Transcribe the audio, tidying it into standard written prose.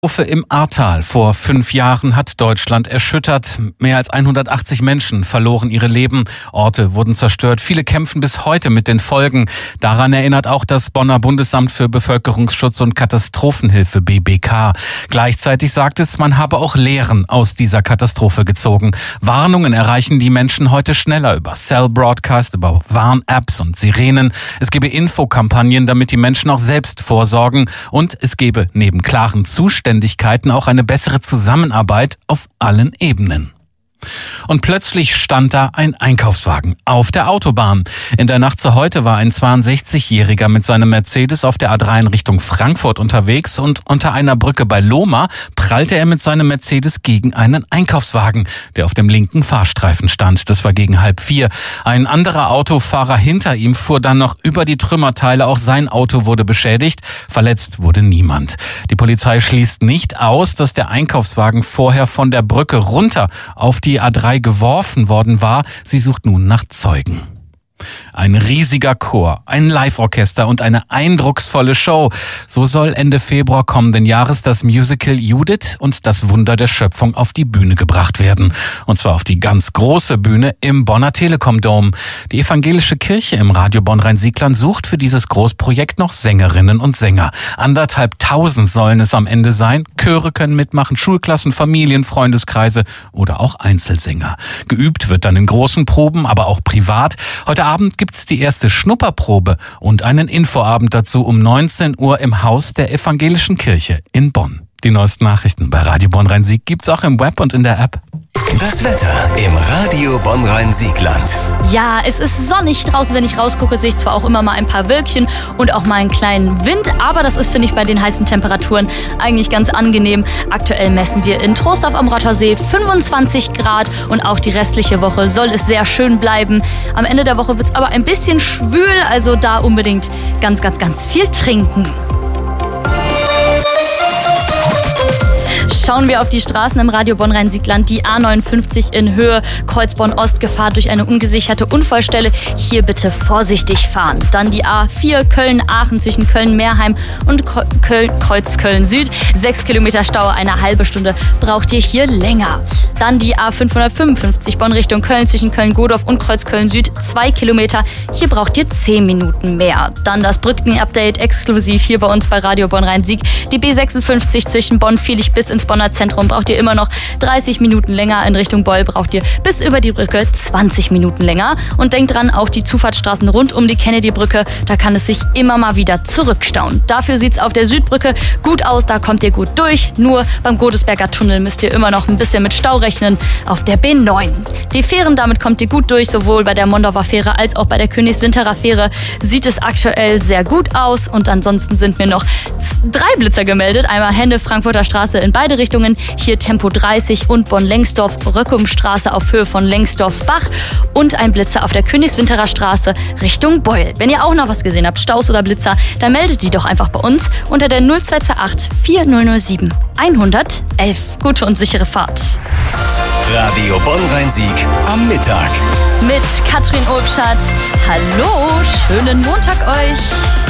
Im Ahrtal vor 5 Jahren hat Deutschland erschüttert. Mehr als 180 Menschen verloren ihre Leben. Orte wurden zerstört. Viele kämpfen bis heute mit den Folgen. Daran erinnert auch das Bonner Bundesamt für Bevölkerungsschutz und Katastrophenhilfe BBK. Gleichzeitig sagt es, man habe auch Lehren aus dieser Katastrophe gezogen. Warnungen erreichen die Menschen heute schneller über Cell Broadcast, über Warn-Apps und Sirenen. Es gebe Infokampagnen, damit die Menschen auch selbst vorsorgen. Und es gebe neben klaren Zuständigkeiten auch eine bessere Zusammenarbeit auf allen Ebenen. Und plötzlich stand da ein Einkaufswagen auf der Autobahn. In der Nacht zu heute war ein 62-Jähriger mit seinem Mercedes auf der A3 in Richtung Frankfurt unterwegs und unter einer Brücke bei Lohmar prallte er mit seinem Mercedes gegen einen Einkaufswagen, der auf dem linken Fahrstreifen stand. Das war gegen 3:30. Ein anderer Autofahrer hinter ihm fuhr dann noch über die Trümmerteile. Auch sein Auto wurde beschädigt. Verletzt wurde niemand. Die Polizei schließt nicht aus, dass der Einkaufswagen vorher von der Brücke runter auf die A3 geworfen worden war. Sie sucht nun nach Zeugen. Ein riesiger Chor, ein Live-Orchester und eine eindrucksvolle Show. So soll Ende Februar kommenden Jahres das Musical Judith und das Wunder der Schöpfung auf die Bühne gebracht werden. Und zwar auf die ganz große Bühne im Bonner Telekom Dome. Die evangelische Kirche im Radio Bonn-Rhein-Siegland sucht für dieses Großprojekt noch Sängerinnen und Sänger. 1.500 sollen es am Ende sein. Chöre können mitmachen, Schulklassen, Familien, Freundeskreise oder auch Einzelsänger. Geübt wird dann in großen Proben, aber auch privat. Heute Abend gibt's die erste Schnupperprobe und einen Infoabend dazu um 19 Uhr im Haus der Evangelischen Kirche in Bonn. Die neuesten Nachrichten bei Radio Bonn-Rhein-Sieg gibt's auch im Web und in der App. Das Wetter im Radio Bonn-Rhein-Siegland. Ja, es ist sonnig draußen. Wenn ich rausgucke, sehe ich zwar auch immer mal ein paar Wölkchen und auch mal einen kleinen Wind, aber das ist, finde ich, bei den heißen Temperaturen eigentlich ganz angenehm. Aktuell messen wir in Troisdorf am Rottersee 25 Grad und auch die restliche Woche soll es sehr schön bleiben. Am Ende der Woche wird es aber ein bisschen schwül, also da unbedingt ganz viel trinken. Schauen wir auf die Straßen im Radio Bonn-Rhein-Siegland. Die A59 in Höhe Kreuz-Bonn-Ost, Gefahr durch eine ungesicherte Unfallstelle. Hier bitte vorsichtig fahren. Dann die A4 Köln-Aachen zwischen Köln-Meerheim und Kreuz-Köln-Süd. 6 Kilometer Stau, eine halbe Stunde braucht ihr hier länger. Dann die A555 Bonn Richtung Köln zwischen Köln-Godorf und Kreuz-Köln-Süd. 2 Kilometer, hier braucht ihr 10 Minuten mehr. Dann das Brücken-Update exklusiv hier bei uns bei Radio Bonn-Rhein-Sieg. Die B56 zwischen Bonn-Vielig bis ins Bonner Zentrum braucht ihr immer noch 30 Minuten länger. In Richtung Beul braucht ihr bis über die Brücke 20 Minuten länger. Und denkt dran, auch die Zufahrtsstraßen rund um die Kennedy-Brücke, da kann es sich immer mal wieder zurückstauen. Dafür sieht es auf der Südbrücke gut aus, da kommt ihr gut durch. Nur beim Godesberger Tunnel müsst ihr immer noch ein bisschen mit Stau rechnen auf der B9. Die Fähren, damit kommt ihr gut durch, sowohl bei der Mondorfer Fähre als auch bei der Königswinterer Fähre sieht es aktuell sehr gut aus. Und ansonsten sind mir noch 3 Blitzer gemeldet. Einmal Henne, Frankfurter Straße in beide Richtungen, hier Tempo 30 und Bonn-Lengsdorf, Röckumstraße auf Höhe von Lengsdorf-Bach und ein Blitzer auf der Königswinterer Straße Richtung Beul. Wenn ihr auch noch was gesehen habt, Staus oder Blitzer, dann meldet die doch einfach bei uns unter der 0228 4007 111. Gute und sichere Fahrt. Radio Bonn-Rhein-Sieg am Mittag. Mit Katrin Obstadt. Hallo, schönen Montag euch.